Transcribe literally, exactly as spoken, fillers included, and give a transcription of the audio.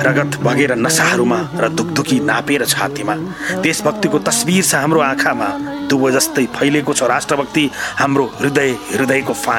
रगत बगेर नसाहरूमा र दुखदुखी नापेर छातीमा देशभक्तिको तस्बिर छ हाम्रो आँखामा दुबो जस्तै फैलेको छ राष्ट्रभक्ति हाम्रो हृदय हृदयको